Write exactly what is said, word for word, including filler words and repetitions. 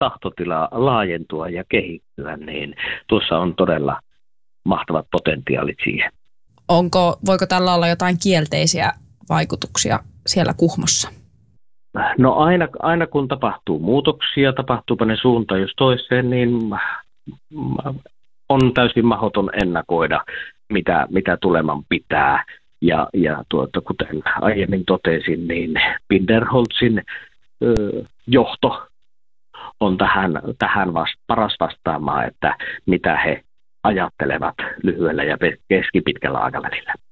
tahtotila laajentua ja kehittyä, niin tuossa on todella mahtavat potentiaalit siihen. Onko, voiko tällä olla jotain kielteisiä vaikutuksia siellä Kuhmossa? No aina, aina kun tapahtuu muutoksia, tapahtuupa ne suuntaan jos toiseen, niin on täysin mahdoton ennakoida, mitä, mitä tuleman pitää. Ja, ja tuota, kuten aiemmin totesin, niin Binderholzin ö, johto on tähän, tähän vast, paras vastaamaan, että mitä he ajattelevat lyhyellä ja keskipitkällä aikavälillä.